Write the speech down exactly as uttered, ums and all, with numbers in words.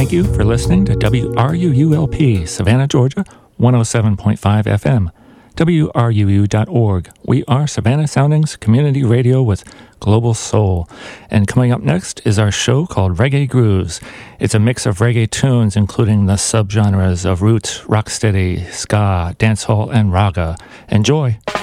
Thank you for listening to W R U U L P, Savannah, Georgia, one oh seven point five F M. W R U U dot org. We are Savannah Soundings Community Radio with Global Soul. And coming up next is our show called Reggae Grooves. It's a mix of reggae tunes, including the subgenres of roots, rocksteady, ska, dancehall, and raga. Enjoy!